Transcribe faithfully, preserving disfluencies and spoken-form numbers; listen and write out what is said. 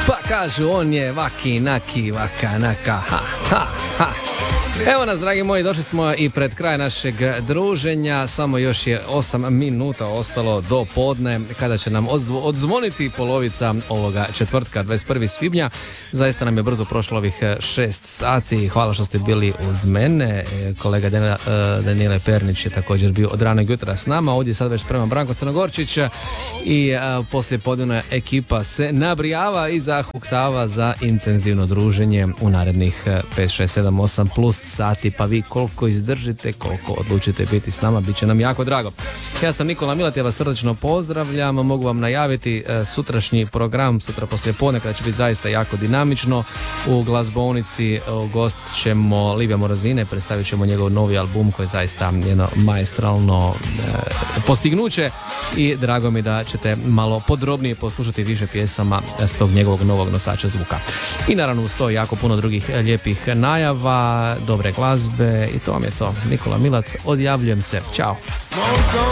Pa kažu on je vaki, naki, vaka, naka, ha, ha, ha. Evo nas, dragi moji, došli smo i pred kraj našeg druženja. Samo još je osam minuta ostalo do podne kada će nam odzvo, odzvoniti polovica ovoga četvrtka, dvadeset prvog svibnja. Zaista nam je brzo prošlo ovih šest sati. Hvala što ste bili uz mene. Kolega Daniela, Daniele Pernić je također bio od ranog jutra s nama. Ovdje sad već sprema Branko Crnogorčić i poslije podne ekipa se nabrijava i zahuktava za intenzivno druženje u narednih pet, šest, sedam, osam plus sati, pa vi koliko izdržite, koliko odlučite biti s nama, bit će nam jako drago. Ja sam Nikola Milat, ja vas srdačno pozdravljam, mogu vam najaviti e, sutrašnji program, sutra poslije podne, kada će biti zaista jako dinamično. U glazbovnici gost ćemo Livija Morozine, predstavit ćemo njegov novi album koji je zaista jedno maestralno e, postignuće i drago mi da ćete malo podrobnije poslušati više pjesama s tog njegovog novog nosača zvuka. I naravno uz to jako puno drugih lijepih najava, dobre glazbe i to vam je to. Nikola Milat, odjavljujem se. Ćao.